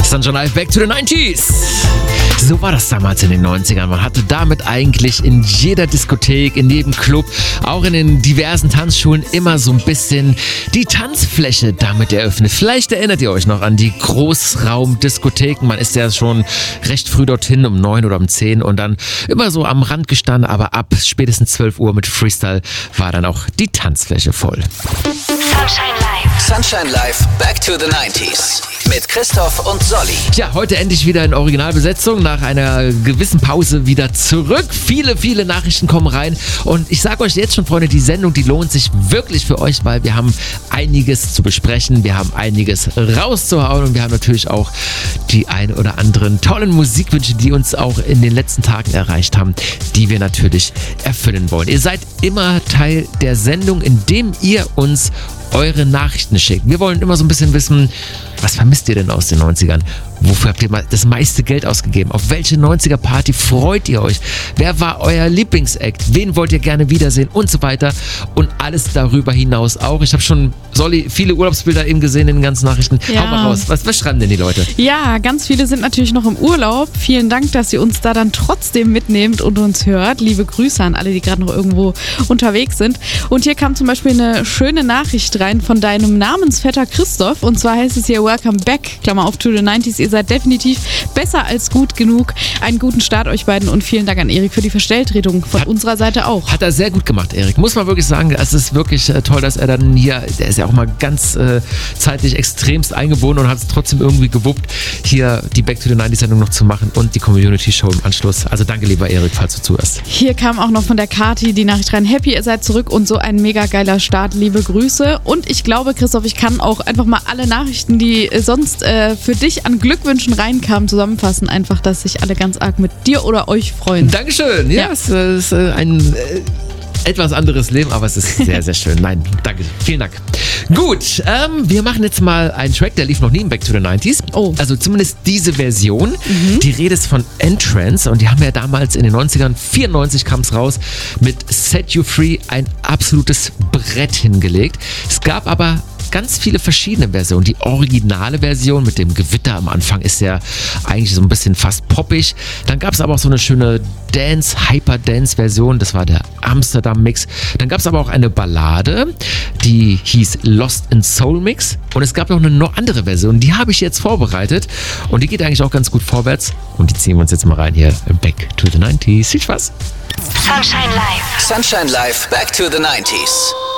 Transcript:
Sunshine Live, Back to the 90s. So war das damals in den 90ern. Man hatte damit eigentlich in jeder Diskothek, in jedem Club, auch in den diversen Tanzschulen immer so ein bisschen die Tanzfläche damit eröffnet. Vielleicht erinnert ihr euch noch an die Großraumdiskotheken. Man ist ja schon recht früh dorthin, um 9 oder um 10 und dann immer so am Rand gestanden, aber ab spätestens 12 Uhr mit Freestyle war dann auch die Tanzfläche voll. Sunshine Live. Sunshine Live, Back to the 90s. Mit Christoph und Solly. Ja, heute endlich wieder in Originalbesetzung, nach einer gewissen Pause wieder zurück. Viele Nachrichten kommen rein und ich sage euch jetzt schon, Freunde, die Sendung, die lohnt sich wirklich für euch, weil wir haben einiges zu besprechen, wir haben einiges rauszuhauen und wir haben natürlich auch die ein oder anderen tollen Musikwünsche, die uns auch in den letzten Tagen erreicht haben, die wir natürlich erfüllen wollen. Ihr seid immer Teil der Sendung, indem ihr uns eure Nachrichten schickt. Wir wollen immer so ein bisschen wissen, was vermisst ihr denn aus den 90ern? Wofür habt ihr mal das meiste Geld ausgegeben? Auf welche 90er-Party freut ihr euch? Wer war euer Lieblingsakt? Wen wollt ihr gerne wiedersehen? Und so weiter. Und alles darüber hinaus auch. Ich habe schon, Solly, viele Urlaubsbilder eben gesehen in den ganzen Nachrichten. Ja. Hau mal raus. Was schreiben denn die Leute? Ja, ganz viele sind natürlich noch im Urlaub. Vielen Dank, dass ihr uns da dann trotzdem mitnehmt und uns hört. Liebe Grüße an alle, die gerade noch irgendwo unterwegs sind. Und hier kam zum Beispiel eine schöne Nachricht rein von deinem Namensvetter Christoph. Und zwar heißt es hier Welcome back, Klammer auf, to the 90s. Ihr seid definitiv besser als gut genug. Einen guten Start euch beiden und vielen Dank an Erik für die Verstelltretung von unserer Seite auch. Hat er sehr gut gemacht, Erik. Muss man wirklich sagen, es ist wirklich toll, dass er dann hier, der ist ja auch mal ganz zeitlich extremst eingebunden und hat es trotzdem irgendwie gewuppt, hier die Back to the 90s Sendung noch zu machen und die Community Show im Anschluss. Also danke, lieber Erik, falls du zuhörst. Hier kam auch noch von der Kati die Nachricht rein. Happy, ihr seid zurück und so ein mega geiler Start. Liebe Grüße. Und ich glaube, Christoph, ich kann auch einfach mal alle Nachrichten, die sonst für dich an Glückwünschen reinkamen, zusammenfassen. Einfach, dass sich alle ganz arg mit dir oder euch freuen. Dankeschön. Ja, es ist ein etwas anderes Leben, aber es ist sehr, sehr schön. Nein, danke. Vielen Dank. Gut, wir machen jetzt mal einen Track, der lief noch nie im Back to the 90s. Oh. Also zumindest diese Version. Die Rede ist von Entrance und die haben ja damals in den 90ern, 94 kam es raus, mit Set You Free ein absolutes Brett hingelegt. Es gab aber ganz viele verschiedene Versionen. Die originale Version mit dem Gewitter am Anfang ist ja eigentlich so ein bisschen fast poppig. Dann gab es aber auch so eine schöne Hyper-Dance-Version. Das war der Amsterdam-Mix. Dann gab es aber auch eine Ballade, die hieß Lost in Soul Mix. Und es gab noch eine andere Version, die habe ich jetzt vorbereitet. Und die geht eigentlich auch ganz gut vorwärts. Und die ziehen wir uns jetzt mal rein hier im Back to the 90s. Viel Spaß! Sunshine Live. Sunshine Live, Back to the 90s.